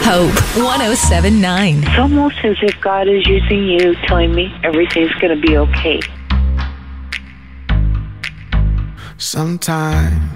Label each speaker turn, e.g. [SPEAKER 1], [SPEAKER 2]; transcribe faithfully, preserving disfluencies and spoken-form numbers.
[SPEAKER 1] Hope one oh seven point nine.
[SPEAKER 2] It's almost as if God is using you, telling me everything's going to be okay.
[SPEAKER 3] Sometimes